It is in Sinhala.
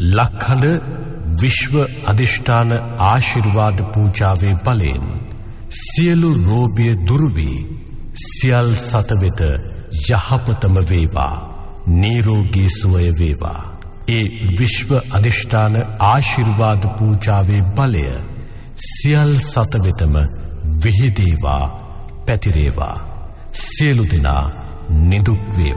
ලක්හඬ විශ්ව අධිෂ්ඨාන ආශිර්වාද පූජාවේ බලයෙන් සියලු රෝගය දුරු වී සියල් සත වෙත යහපතම වේවා, නිරෝගී සුවය වේවා. ඒ විශ්ව අධිෂ්ඨාන ආශිර්වාද පූජාවේ බලය සියල් සත වෙතම විහිදේවා, පැතිරේවා. සියලු දෙනා නිදුක් වේවා.